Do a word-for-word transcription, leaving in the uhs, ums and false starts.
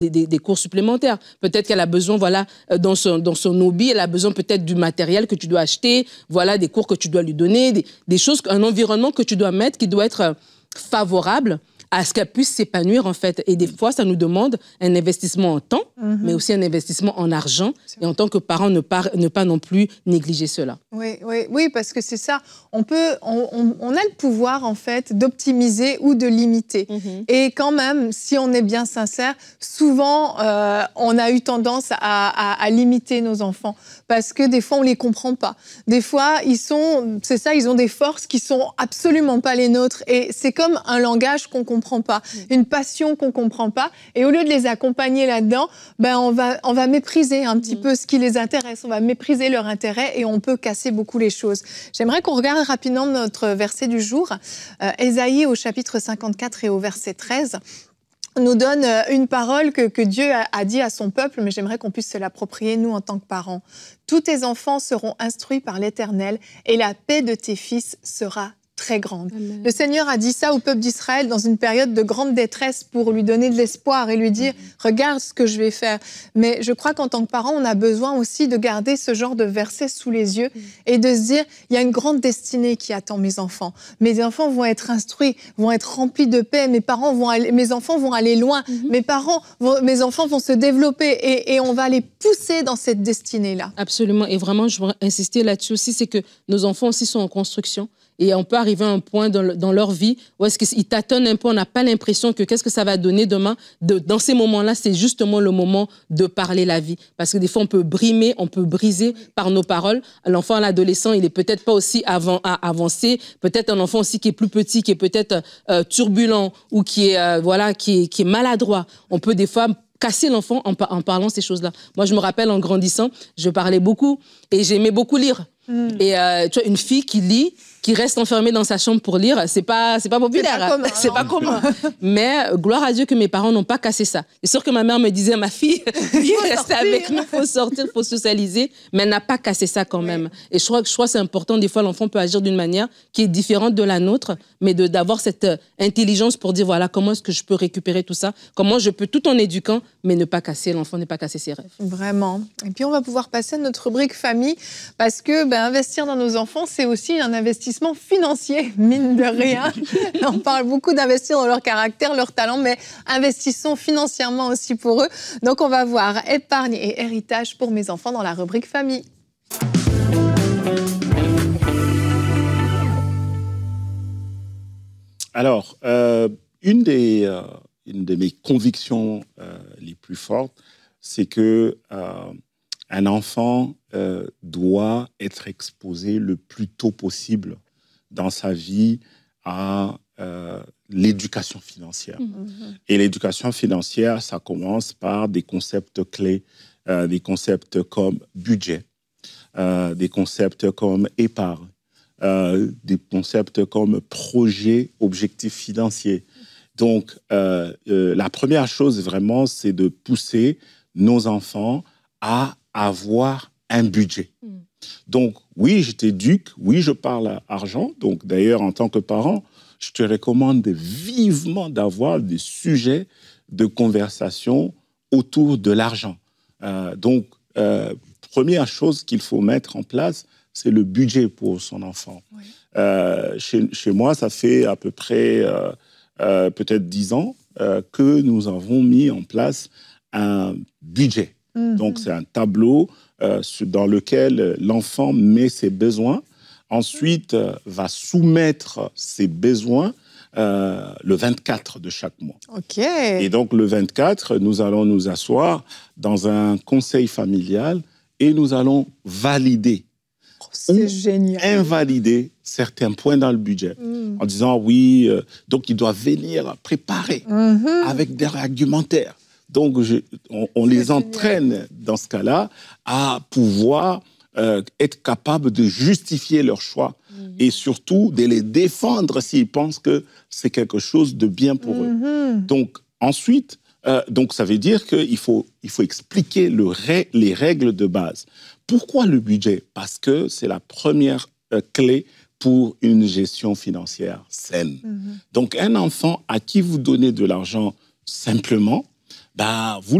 des, des, des cours supplémentaires. Peut-être qu'elle a besoin, voilà, dans son, dans son hobby, elle a besoin peut-être du matériel que tu dois acheter, voilà, des cours que tu dois lui donner, des, des choses, un environnement que tu dois mettre qui doit être favorable à ce qu'elle puisse s'épanouir, en fait. Et des fois, ça nous demande un investissement en temps, mm-hmm. mais aussi un investissement en argent. Et en tant que parent, ne pas, ne pas non plus négliger cela. Oui, oui, oui, parce que c'est ça. On, peut, on, on, on a le pouvoir, en fait, d'optimiser ou de limiter. Mm-hmm. Et quand même, si on est bien sincère, souvent, euh, on a eu tendance à, à, à limiter nos enfants. Parce que des fois, on ne les comprend pas. Des fois, ils sont, c'est ça, ils ont des forces qui ne sont absolument pas les nôtres. Et c'est comme un langage qu'on comprend comprend pas, une passion qu'on comprend pas, et au lieu de les accompagner là-dedans, ben on va on va mépriser un petit mmh. peu ce qui les intéresse, on va mépriser leur intérêt et on peut casser beaucoup les choses. J'aimerais qu'on regarde rapidement notre verset du jour, euh, Ésaïe au chapitre cinquante-quatre et au verset treize. Nous donne une parole que, que Dieu a, a dit à son peuple, mais j'aimerais qu'on puisse se l'approprier, nous, en tant que parents. « Tous tes enfants seront instruits par l'Éternel, et la paix de tes fils sera très grande. » Amen. Le Seigneur a dit ça au peuple d'Israël dans une période de grande détresse pour lui donner de l'espoir et lui dire mmh. « Regarde ce que je vais faire. » Mais je crois qu'en tant que parents, on a besoin aussi de garder ce genre de verset sous les yeux mmh. et de se dire « Il y a une grande destinée qui attend mes enfants. Mes enfants vont être instruits, vont être remplis de paix. Mes, parents vont aller, mes enfants vont aller loin. Mmh. Mes, parents vont, mes enfants vont se développer et, et on va les pousser dans cette destinée-là. » Absolument. Et vraiment, je veux insister là-dessus aussi, c'est que nos enfants aussi sont en construction. Et on peut arriver à un point dans, le, dans leur vie où est-ce qu'ils tâtonnent un peu, on n'a pas l'impression que qu'est-ce que ça va donner demain. De, dans ces moments-là, c'est justement le moment de parler la vie. Parce que des fois, on peut brimer, on peut briser par nos paroles. L'enfant, l'adolescent, il n'est peut-être pas aussi avant, à, avancé. Peut-être un enfant aussi qui est plus petit, qui est peut-être euh, turbulent ou qui est, euh, voilà, qui est, qui est maladroit. On peut des fois casser l'enfant en, en parlant ces choses-là. Moi, je me rappelle, en grandissant, je parlais beaucoup et j'aimais beaucoup lire. Mm. Et euh, tu vois, une fille qui lit, qui reste enfermée dans sa chambre pour lire, c'est pas, c'est pas populaire. C'est pas commun. C'est pas commun. Mais gloire à Dieu que mes parents n'ont pas cassé ça. C'est sûr que ma mère me disait, ma fille, viens rester avec nous, faut sortir, faut socialiser. Mais elle n'a pas cassé ça quand oui. même. Et je crois, je crois que c'est important. Des fois, l'enfant peut agir d'une manière qui est différente de la nôtre, mais de, d'avoir cette intelligence pour dire, voilà, comment est-ce que je peux récupérer tout ça? Comment je peux, tout en éduquant, mais ne pas casser l'enfant, ne pas casser ses rêves. Vraiment. Et puis, on va pouvoir passer à notre rubrique famille, parce que ben, investir dans nos enfants, c'est aussi un investissement financier, mine de rien. On parle beaucoup d'investir dans leur caractère, leur talent, mais investissons financièrement aussi pour eux. Donc, on va voir épargne et héritage pour mes enfants dans la rubrique famille. Alors, euh, une, des, euh, une de mes convictions euh, les plus fortes, c'est que euh, un enfant euh, doit être exposé le plus tôt possible dans sa vie à euh, l'éducation financière. Mmh. Et l'éducation financière, ça commence par des concepts clés, euh, des concepts comme budget, euh, des concepts comme épargne, euh, des concepts comme projet, objectif financier. Donc, euh, euh, la première chose vraiment, c'est de pousser nos enfants à avoir un budget. Mmh. Donc, oui, je t'éduque, oui, je parle argent. Donc, d'ailleurs, en tant que parent, je te recommande vivement d'avoir des sujets de conversation autour de l'argent. Euh, donc, euh, première chose qu'il faut mettre en place, c'est le budget pour son enfant. Oui. Euh, chez, chez moi, ça fait à peu près euh, euh, peut-être dix ans euh, que nous avons mis en place un budget. Mmh. Donc, c'est un tableau euh, dans lequel l'enfant met ses besoins, ensuite euh, va soumettre ses besoins euh, le vingt-quatre de chaque mois. Okay. Et donc, le vingt-quatre, nous allons nous asseoir dans un conseil familial et nous allons valider oh, c'est ou génial. invalider certains points dans le budget. Mmh. En disant, oui, euh, donc il doit venir préparer mmh. avec des argumentaires. Donc, je, on, on les génial. entraîne, dans ce cas-là, à pouvoir euh, être capables de justifier leur choix mmh. et surtout de les défendre s'ils pensent que c'est quelque chose de bien pour mmh. eux. Donc, ensuite, euh, donc, ça veut dire qu'il faut, il faut expliquer le ré, les règles de base. Pourquoi le budget? Parce que c'est la première euh, clé pour une gestion financière saine. Mmh. Donc, un enfant à qui vous donnez de l'argent simplement, bah, vous